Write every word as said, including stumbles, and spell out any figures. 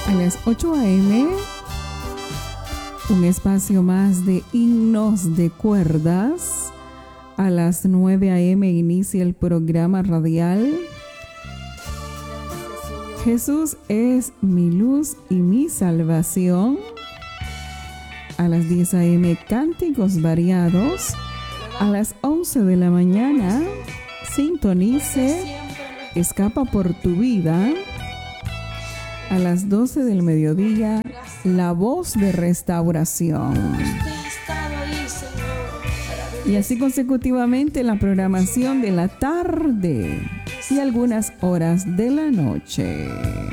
A las ocho a eme, un espacio más de himnos de cuerdas. A las nueve a eme inicia el programa radial Jesús es mi luz y mi salvación. A las diez a eme, cánticos variados. A las once de la mañana, sintonice Escapa por tu vida. A las doce del mediodía, La Voz de Restauración. Y así consecutivamente la programación de la tarde y algunas horas de la noche.